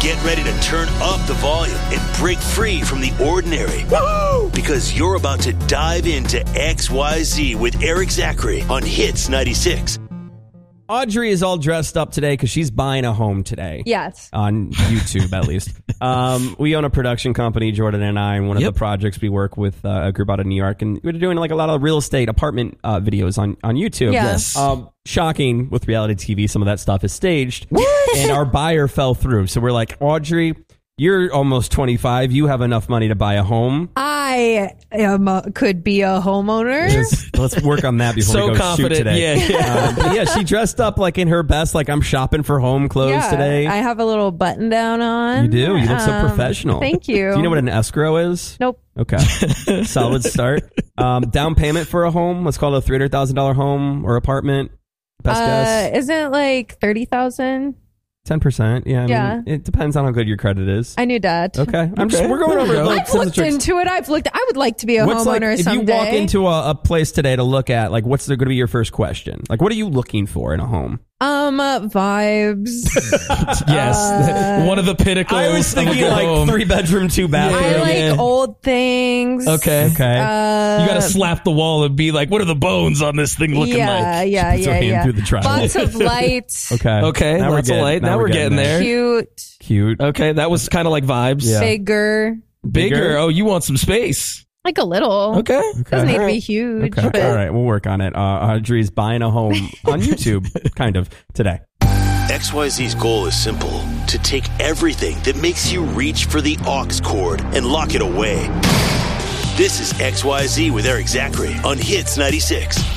Get ready to turn up the volume and break free from the ordinary. Woo! Because you're about to dive into XYZ with Eric Zachary on Hits 96. Audrey is all dressed up today because she's buying a home today. Yes. On YouTube, at least. We own a production company, Jordan and I, and one of the projects we work with a group out of New York, and we're doing like a lot of real estate apartment videos on YouTube. Yes. Shocking with reality TV, some of that stuff is staged. And our buyer fell through. So we're like, Audrey, you're almost 25. You have enough money to buy a home. I could be a homeowner. Let's work on that before we go shoot today. Yeah, she dressed up like in her best, like I'm shopping for home clothes today. I have a little button down on. You do? You look so professional. Thank you. Do you know what an escrow is? Nope. Okay. Solid start. Down payment for a home. Let's call it a $300,000 home or apartment. Best guess. Isn't it like 30,000? 10%. Yeah. I mean, it depends on how good your credit is. I knew that. Okay. We're going over. I've looked into it. I would like to be a homeowner someday. If you walk into a place today to look at, like, what's going to be your first question? Like, what are you looking for in a home? Vibes. Yes. One of the pinnacles. I was thinking like 3-bedroom, 2-bathroom. I like old things. Okay. Okay. You got to slap the wall and be like, what are the bones on this thing looking like? Yeah. Through the driveway. Lots of lights. Okay. Now Lots of light. Now we're getting there. Cute. Okay. That was kind of like vibes. Yeah. Bigger. Oh, you want some space. Like a little. Okay. Doesn't need to be huge. Okay. But All right. We'll work on it. Audrey's buying a home on YouTube, kind of, today. XYZ's goal is simple: to take everything that makes you reach for the aux cord and lock it away. This is XYZ with Eric Zachary on Hits 96.